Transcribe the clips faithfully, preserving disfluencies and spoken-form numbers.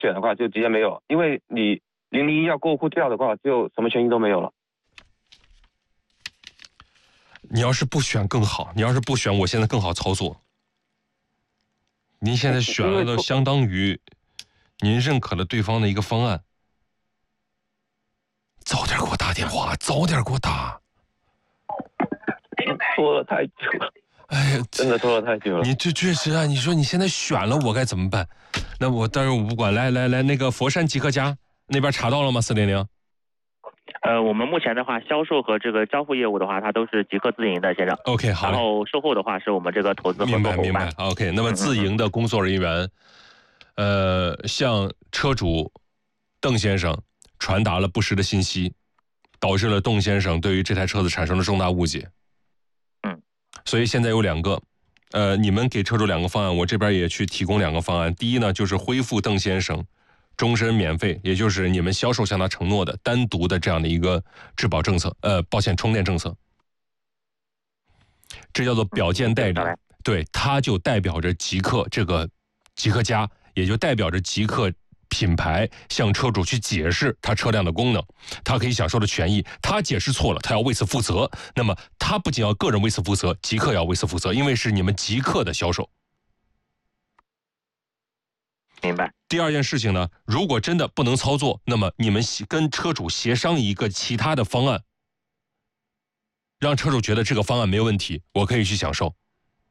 选的话就直接没有，因为你零零一要过户掉的话，就什么权益都没有了。 你要是不选更好，你要是不选，我现在更好操作。您现在选了的相当于您认可了对方的一个方案。早点给我打电话，早点给我打。 拖了太久了， 哎呀， 真的拖了太久了。 你这确实啊，你说你现在选了，我该怎么办？那我当然我不管。来来来，那个佛山极客家那边查到了吗？四零零。 呃，我们目前的话，销售和这个交付业务的话，它都是极客自营的，先生。 OK， 好。 然后售后的话，是我们这个投资合作伙伴。 明白明白。OK， 那么自营的工作人员，嗯、呃，向车主邓先生传达了不实的信息，导致了邓先生对于这台车子产生了重大误解。 嗯， 所以现在有两个，呃，你们给车主两个方案，我这边也去提供两个方案。第一呢，就是恢复邓先生终身免费，也就是你们销售向他承诺的单独的这样的一个质保政策，呃，抱歉，充电政策，这叫做表件代理， 嗯、 对，它就代表着极客这个极客家，也就代表着极客品牌向车主去解释他车辆的功能，他可以享受的权益，他解释错了，他要为此负责。那么他不仅要个人为此负责，极客要为此负责，因为是你们极客的销售。 明白。 第二件事情呢，如果真的不能操作，那么你们跟车主协商一个其他的方案，让车主觉得这个方案没有问题，我可以去享受。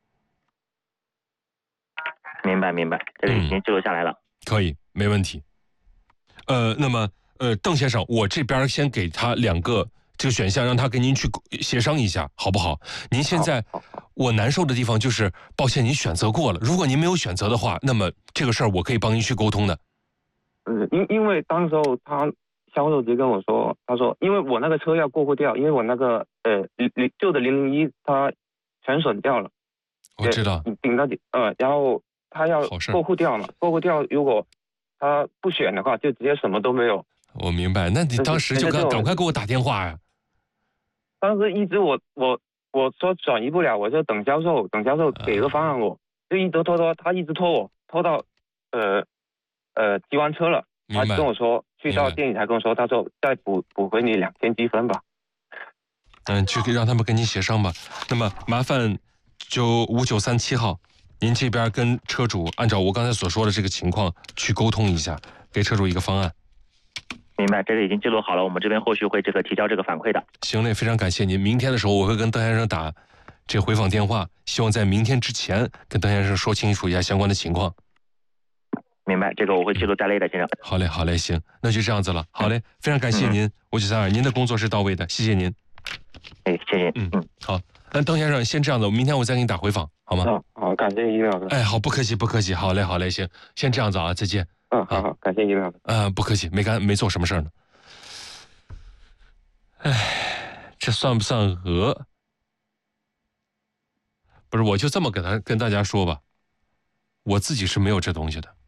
明白明白，这个已经记录下来了。 嗯、可以，没问题。呃，那么呃，邓先生，我这边先给他两个这个选项，让他跟您去协商一下，好不好？您现在我难受的地方就是，抱歉，您选择过了。如果您没有选择的话，那么这个事儿我可以帮您去沟通的。 嗯，因因为当时候他销售直接跟我说，他说因为我那个车要过户掉，因为我那个呃零旧的零零一它全损掉了。 我知道。 顶到底呃，然后他要过户掉嘛，过户掉如果他不选的话，就直接什么都没有。 我明白，那你当时就赶赶快给我打电话呀。 当时一直我我我说转移不了，我就等销售，等销售给个方案我，就一直拖拖，他一直拖我，拖到呃呃提完车了，他跟我说去到店里才跟我说，他说再补补回你两千积分吧。 嗯，去让他们跟您协商吧。那么麻烦就五九三七号，您这边跟车主按照我刚才所说的这个情况去沟通一下，给车主一个方案。 明白，这个已经记录好了，我们这边后续会这个提交这个反馈的。 行嘞，非常感谢您。明天的时候我会跟邓先生打这个回访电话，希望在明天之前跟邓先生说清楚一下相关的情况。 明白，这个我会记录在内的，先生。 好嘞，好嘞，行，那就这样子了。好嘞，非常感谢您，五九三二，您的工作是到位的，谢谢您。 哎，谢谢。 嗯嗯，好，那邓先生先这样子，我明天我再给你打回访，好吗？ 好，好，感谢一位老师。 哎，好，不客气，不客气。好嘞，好嘞，行，先这样子啊，再见。 嗯，好好，感谢一位老师。 啊、呃，不客气，没干没做什么事儿呢。哎，这算不算讹？不是，我就这么跟他跟大家说吧，我自己是没有这东西的。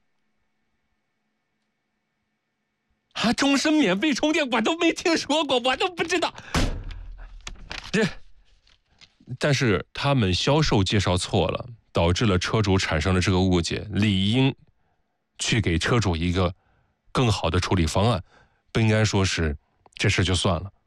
啊，终身免费充电，我都没听说过，我都不知道。这，但是他们销售介绍错了，导致了车主产生了这个误解，理应去给车主一个更好的处理方案，不应该说是这事就算了。